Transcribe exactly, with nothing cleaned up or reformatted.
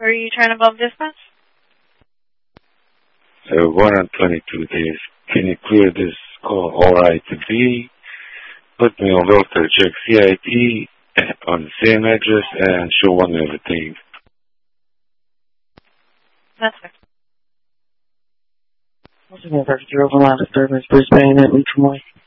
Are you trying to bump dispatch? Uh, one on twenty-two days. Can you clear this call R I to B? Put me on hold to check C I T on the same address and show one other thing. That's it. Once again, Perfect Zero, one line disturbance, Brisbane, at Leach Moy.